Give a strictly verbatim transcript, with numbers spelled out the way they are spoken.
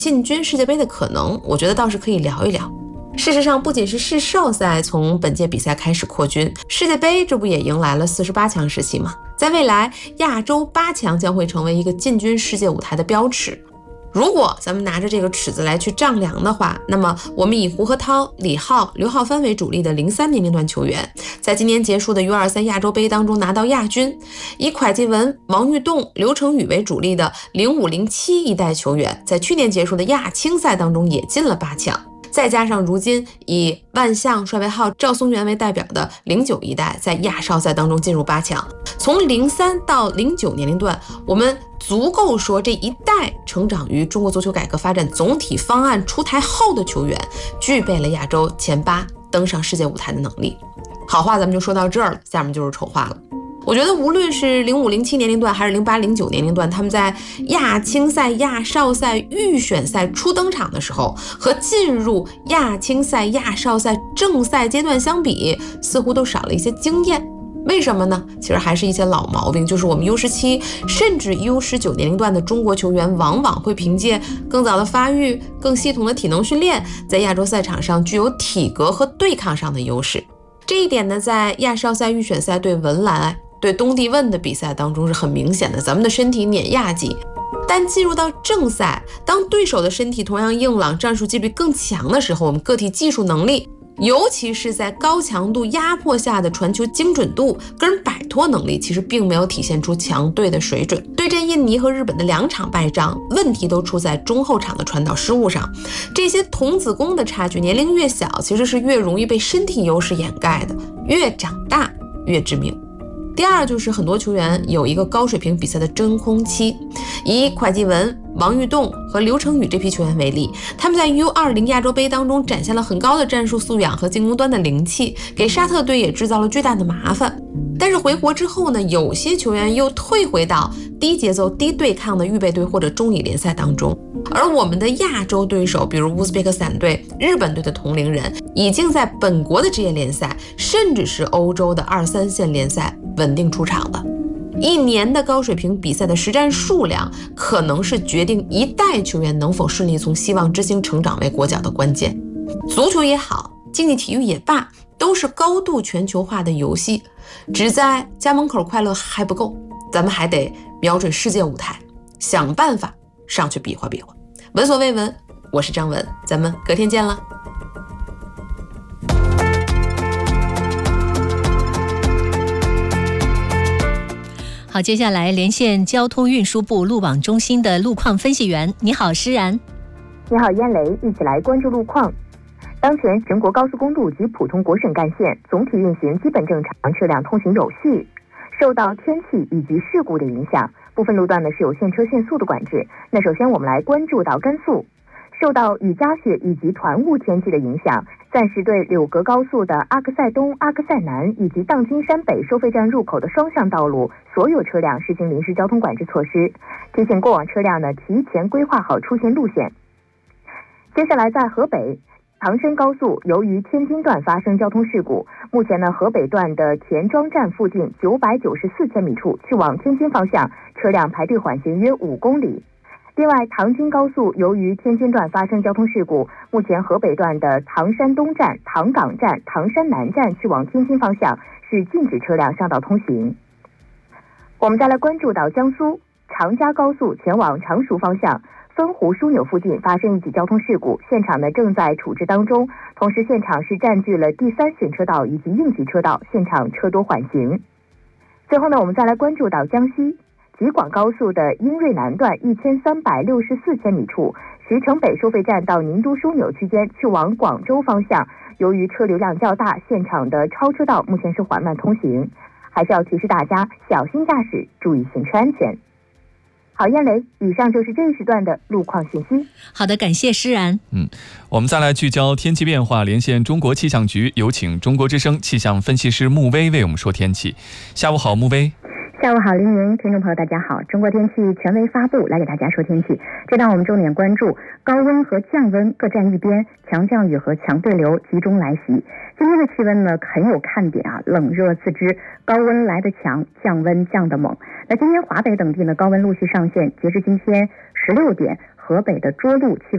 进军世界杯的可能，我觉得倒是可以聊一聊。事实上，不仅是世少赛从本届比赛开始扩军，世界杯这不也迎来了四十八强时期吗？在未来，亚洲八强将会成为一个进军世界舞台的标尺。如果咱们拿着这个尺子来去丈量的话，那么我们以胡和涛、李浩、刘浩帆为主力的零三年龄段球员，在今年结束的 U 二十三 亚洲杯当中拿到亚军；以蒯继文、王玉栋、刘成宇为主力的零五零七一代球员，在去年结束的亚青赛当中也进了八强。再加上如今以万象、帅维浩、赵松元为代表的零九一代，在亚少赛当中进入八强。从零三到零九年龄段，我们足够说这一代成长于中国足球改革发展总体方案出台后的球员，具备了亚洲前八登上世界舞台的能力。好话咱们就说到这儿了，下面就是丑话了。我觉得无论是零五零七年龄段还是零八零九年龄段，他们在亚青赛、亚少赛、预选赛初登场的时候，和进入亚青赛、亚少赛正赛阶段相比，似乎都少了一些经验。为什么呢？其实还是一些老毛病，就是我们 U 十七 甚至 U 十九 年龄段的中国球员，往往会凭借更早的发育、更系统的体能训练，在亚洲赛场上具有体格和对抗上的优势。这一点呢，在亚少赛、预选赛对文莱、对东帝汶的比赛当中是很明显的，咱们的身体碾亚级。但进入到正赛，当对手的身体同样硬朗、战术纪律更强的时候，我们个体技术能力，尤其是在高强度压迫下的传球精准度跟摆脱能力，其实并没有体现出强队的水准。对阵印尼和日本的两场败仗，问题都出在中后场的传导失误上。这些童子功的差距，年龄越小，其实是越容易被身体优势掩盖的，越长大越致命。第二就是很多球员有一个高水平比赛的真空期，以蒯继文、王玉栋和刘成宇这批球员为例，他们在 U 二十 亚洲杯当中展现了很高的战术素养和进攻端的灵气，给沙特队也制造了巨大的麻烦。但是回国之后呢，有些球员又退回到低节奏、低对抗的预备队或者中乙联赛当中。而我们的亚洲对手，比如乌兹别克斯坦队、日本队的同龄人，已经在本国的职业联赛，甚至是欧洲的二三线联赛稳定出场了。一年的高水平比赛的实战数量，可能是决定一代球员能否顺利从希望之星成长为国脚的关键。足球也好，竞技体育也罢，都是高度全球化的游戏，只在家门口快乐还不够，咱们还得瞄准世界舞台，想办法上去比划比划。闻所未闻，我是张文，咱们隔天见了。 好，接下来连线交通运输部路网中心的路况分析员。你好，施然。 你好，燕雷，一起来关注路况。当前全国高速公路及普通国省干线总体运行基本正常，车辆通行有序。受到天气以及事故的影响，部分路段呢是有限车限速的管制。那首先我们来关注到甘肃，受到雨夹雪以及团雾天气的影响，暂时对柳格高速的阿克赛东、阿克赛南以及荡金山北收费站入口的双向道路，所有车辆实行临时交通管制措施，提醒过往车辆呢提前规划好出行路线。接下来在河北唐山高速，由于天津段发生交通事故，目前呢河北段的田庄站附近九百九十四千米处，去往天津方向车辆排队缓行约五公里。另外，唐津高速由于天津段发生交通事故，目前河北段的唐山东站、唐岗站、唐山南站去往天津方向是禁止车辆上道通行。我们再来关注到江苏长嘉高速前往常熟方向汾湖枢纽附近发生一起交通事故，现场呢正在处置当中，同时现场是占据了第三选车道以及应急车道，现场车多缓行。最后呢，我们再来关注到江西吉广高速的英瑞南段一千三百六十四千米处，石城北收费站到宁都枢纽区间去往广州方向，由于车流量较大，现场的超车道目前是缓慢通行，还是要提示大家小心驾驶，注意行车安全。好，燕雷，以上就是这一时段的路况信息。 好的，感谢施然。 嗯，我们再来聚焦天气变化，连线中国气象局，有请中国之声气象分析师穆威为我们说天气。下午好，穆威。 下午好，林宁，听众朋友大家好，中国天气权威发布，来给大家说天气。这让我们重点关注高温和降温各占一边，强降雨和强对流集中来袭。今天的气温呢很有看点啊，冷热自知，高温来得强，降温降得猛。那今天华北等地呢高温陆续上线，截至今天十六点，河北的涿鹿气温